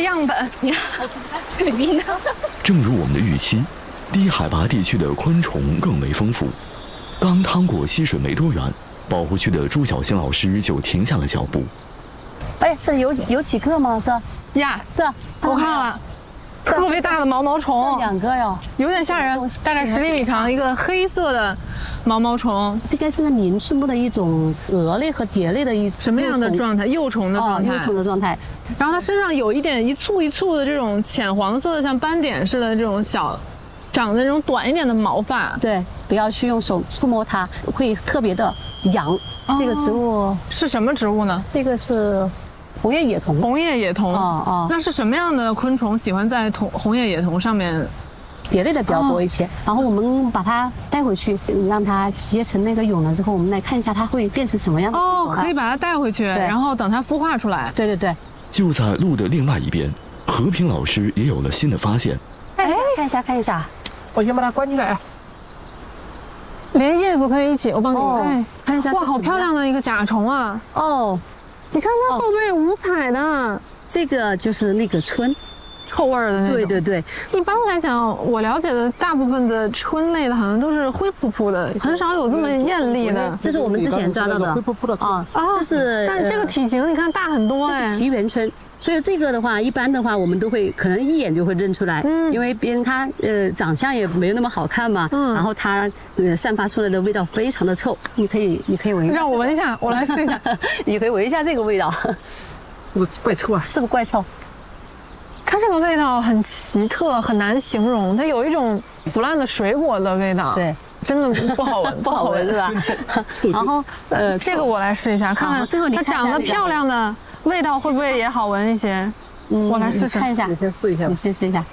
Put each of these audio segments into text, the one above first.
样本。你看，对比呢？ 正如我们的预期，低海拔地区的昆虫更为丰富。刚趟过溪水没多远，保护区的朱小新老师就停下了脚步。 哎，这有几个吗？这我看了。 特别大的毛毛虫 ，2个哟， 有点吓人，大概10厘米长，一个黑色的毛毛虫。 这个是鳞翅目的一种蛾类和蝶类的什么样的状态？幼虫的状态。 幼虫的状态。 然后它身上有一点一簇一簇的这种浅黄色的，像斑点似的这种小，长的这种短一点的毛发。 对，不要去用手触摸它，会特别的痒。这个植物是什么植物呢？ 这个是。 红叶野桐， 红叶野桐，那是什么样的昆虫喜欢在红叶野桐上面？ 蝶类的比较多一些。然后我们把它带回去，让它结成那个蛹了之后，我们来看一下它会变成什么样的。 可以把它带回去，然后等它孵化出来。 对。 就在路的另外一边，和平老师也有了新的发现。 哎，看一下， 我先把它关起来。 连叶子可以一起，我帮你看一下。 哇，好漂亮的一个甲虫啊！你看它后背五彩的， 这个就是那个春， 臭味的那种。 对。 一般来讲，我了解的大部分的春类的，好像都是灰扑扑的，很少有这么艳丽的。 这是我们之前抓到的。 灰扑扑的这是。 但这个体型你看大很多哎。 奇缘春。 所以这个的话，一般的话，我们都会可能一眼就会认出来，因为别人他长相也没有那么好看嘛，然后它散发出来的味道非常的臭，你可以闻一下， 让我闻一下，我来试一下， 你可以闻一下这个味道， 是不是怪臭啊？ 是不是怪臭？ 它这个味道很奇特，很难形容，它有一种腐烂的水果的味道， 对， 真的不好闻， 不好闻是吧？然后这个我来试一下，看看它长得漂亮的。 味道会不会也好闻一些？我来试试看一下。 你先试一下。 你先试一下。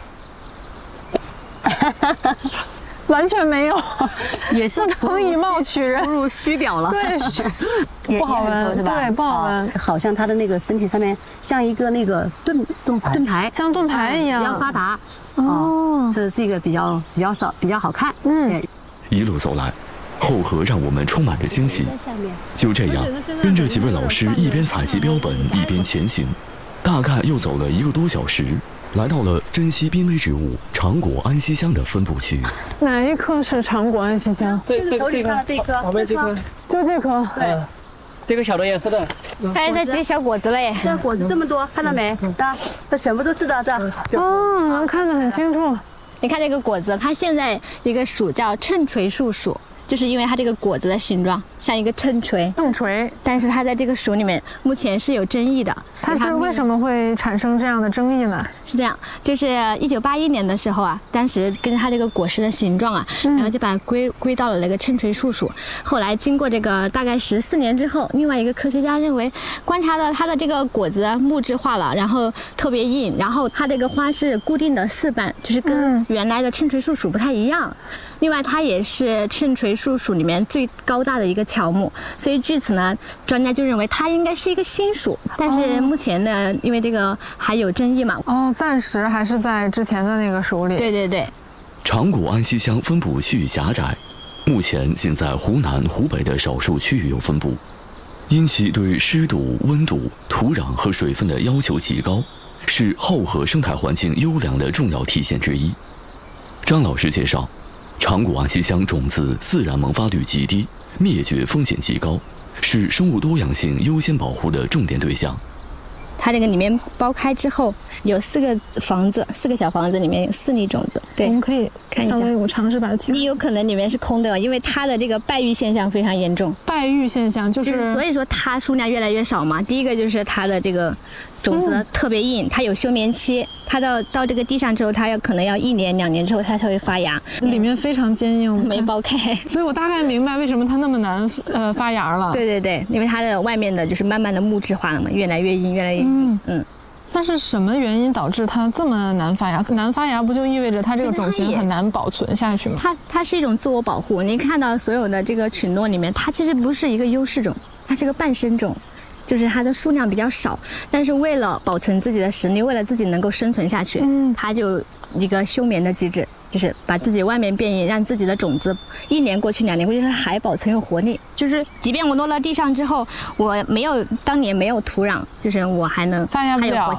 完全没有， 也是能以貌取人， 不入虚表了。 对，不好闻，对，不好闻。 好像它的那个身体上面像一个那个盾牌， 像盾牌一样， 比较发达。这个比较少，比较好看。 一路走来。 后河让我们充满着惊喜。就这样，跟着几位老师一边采集标本一边前行，大概又走了1个多小时，来到了珍稀濒危植物长果安息香的分布区。 哪一棵是长果安息香？ 这棵，旁边这棵， 就这棵。 对，这个小的也是的。 哎，在结小果子了耶！ 这果子这么多，看到没？这全部都是的，这。 能看得很清楚。 你看这个果子，它现在一个属叫秤锤树属。 就是因为它这个果子的形状像一个秤锤，但是它在这个属里面目前是有争议的。 它是为什么会产生这样的争议呢？ 是这样，就是1981年的时候啊，当时跟着它这个果实的形状啊，然后就把它归到了那个秤锤树属。后来经过这个大概14年之后，另外一个科学家认为，观察到它的这个果子木质化了，然后特别硬，然后它这个花是固定的4瓣，就是跟原来的秤锤树属不太一样。另外，它也是秤锤树属里面最高大的一个乔木，所以据此呢，专家就认为它应该是一个新属。但是目前呢，因为这个还有争议嘛， 暂时还是在之前的那个属里。 对。 长果安息香分布区域狭窄，目前仅在湖南、湖北的少数区域有分布。因其对湿度、温度、土壤和水分的要求极高，是后河生态环境优良的重要体现之一。张老师介绍。 长果安息香种子自然萌发率极低，灭绝风险极高，是生物多样性优先保护的重点对象。 它这个里面剥开之后有4个房子，4个小房子里面有4粒种子。对， 我们可以看一下。我尝试把它切。 你有可能里面是空的，因为它的这个败育现象非常严重。 败育现象就是， 所以说它数量越来越少嘛。第一个就是它的这个种子特别硬，它有休眠期，它到这个地上之后，它可能要1年2年之后它才会发芽， 里面非常坚硬， 没剥开。 所以我大概明白为什么它那么难发芽了。 对，因为它的外面的就是慢慢的木质化了嘛，越来越硬，越来越硬。 但是什么原因导致它这么难发芽？难发芽不就意味着它这个种群很难保存下去吗？ 它是一种自我保护。您看到所有的这个群落里面，它其实不是一个优势种，它是个半生种。就是它的数量比较少，但是为了保存自己的实力，为了自己能够生存下去，它就一个休眠的机制，就是把自己外面变异，让自己的种子1年过去2年过去，它还保存有活力。就是即便我落到地上之后，我当年没有土壤，就是我还能发芽不了， 还有活性。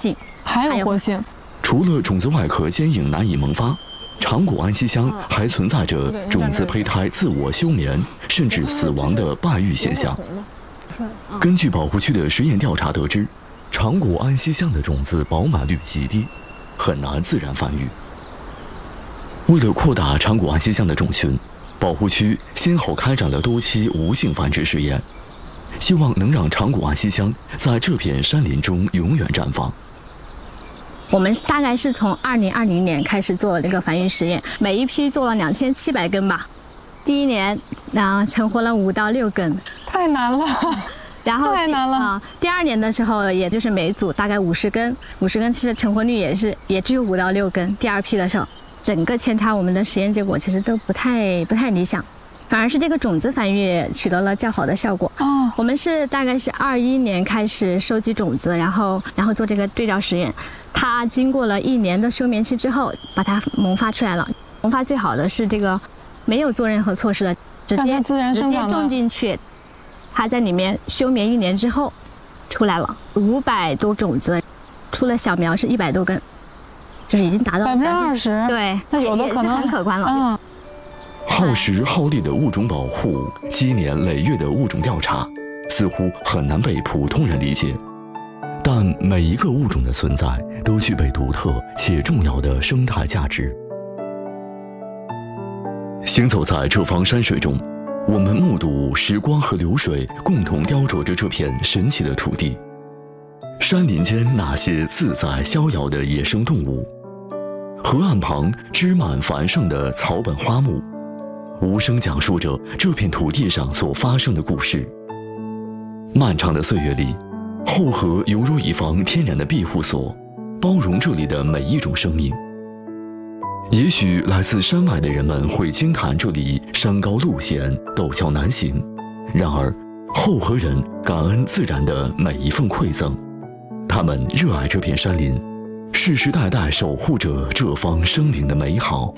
还有活性。 除了种子外壳坚硬难以萌发，长果安息香还存在着种子胚胎自我休眠甚至死亡的败育现象。根据保护区的实验调查得知，长果安息香的种子饱满率极低，很难自然繁育。为了扩大长果安息香的种群，保护区先后开展了多期无性繁殖实验，希望能让长果安息香在这片山林中永远绽放。 我们大概是从2020年开始做这个繁育实验，每一批做了2700根吧。第一年，成活了5到6根， 太难了。 然后太难了。 第2年的时候，也就是每组大概50根，50根其实成活率也只有5到6根。第2批的时候，整个扦插我们的实验结果其实都不太理想，反而是这个种子繁育取得了较好的效果。我们是大概是21年开始收集种子，然后做这个对照实验。它经过了1年的休眠期之后，把它萌发出来了。萌发最好的是这个没有做任何措施的，直接种进去，它在里面休眠1年之后出来了500多种子，出了小苗是100多根，就是已经达到 20%。 对， 那有的可能很可观了。 耗时耗力的物种保护，积年累月的物种调查，似乎很难被普通人理解。但每一个物种的存在都具备独特且重要的生态价值。行走在这方山水中，我们目睹时光和流水共同雕琢着这片神奇的土地。山林间那些自在逍遥的野生动物，河岸旁枝蔓繁盛的草本花木，无声讲述着这片土地上所发生的故事。漫长的岁月里，后河犹如一方天然的庇护所，包容这里的每一种生命。也许来自山外的人们会惊叹这里山高路险，陡峭难行，然而后河人感恩自然的每一份馈赠，他们热爱这片山林，世世代代守护着这方生灵的美好。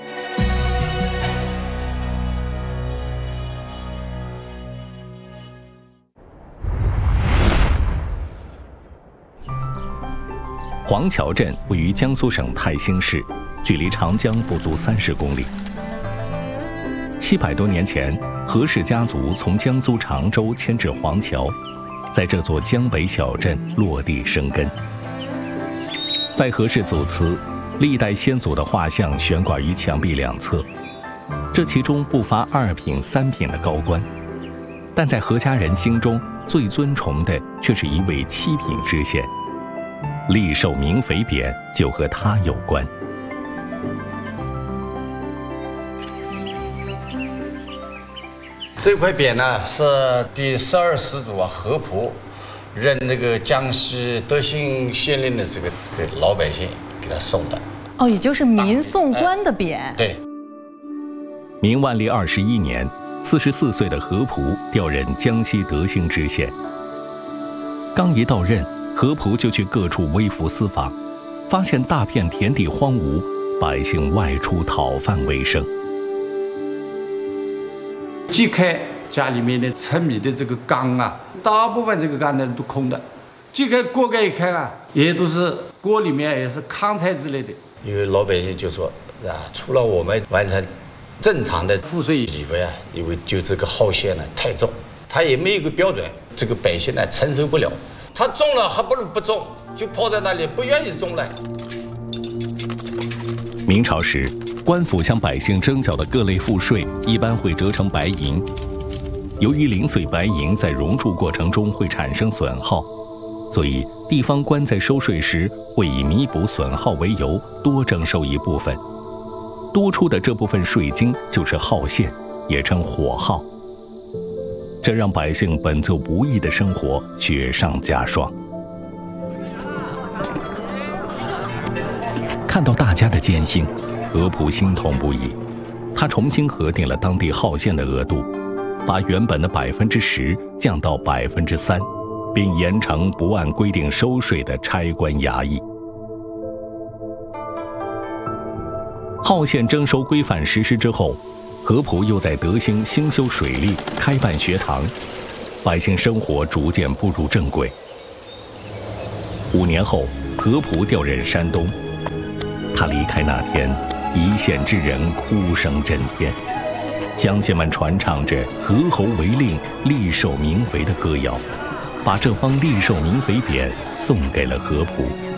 黄桥镇位于江苏省泰兴市，距离长江不足30公里。700多年前，何氏家族从江苏常州迁至黄桥，在这座江北小镇落地生根。在何氏祖祠，历代先祖的画像悬挂于墙壁两侧，这其中不乏2品、3品的高官，但在何家人心中最尊崇的却是一位7品知县。历授明妃匾就和他有关。 这块匾呢是第12始祖何普任那个江西德兴县令的这个给老百姓给他送的。 哦，也就是民送官的匾。 对。 明万历21年，44岁的何普调任江西德兴知县。刚一到任，何普就去各处微服私访，发现大片田地荒芜，百姓外出讨饭为生。 揭开家里面的盛米的这个缸啊，大部分这个缸呢都空的。揭开锅盖一看啊，也都是锅里面也是糠菜之类的。 因为老百姓就说除了我们完成正常的赋税以外啊，因为就这个号线呢太重，他也没有个标准，这个百姓呢承受不了。他种了还不如不种，就抛在那里不愿意种了。 明朝时，官府向百姓征缴的各类赋税一般会折成白银。由于零碎白银在熔铸过程中会产生损耗，所以地方官在收税时会以弥补损耗为由多征收一部分。多出的这部分税金就是号线，也称火号。这让百姓本就不易的生活雪上加霜。看到大家的艰辛，何普心痛不已。他重新核定了当地号线的额度，把原本的10%降到3%，并严惩不按规定收税的差官衙役。号线征收规范实施之后，何普又在德兴兴修水利，开办学堂，百姓生活逐渐步入正轨。5年后， 何普调任山东。他离开那天，一线之人哭声震天，乡亲们传唱着“何侯为令，立受民肥”的歌谣，把这方立受民肥匾送给了何普。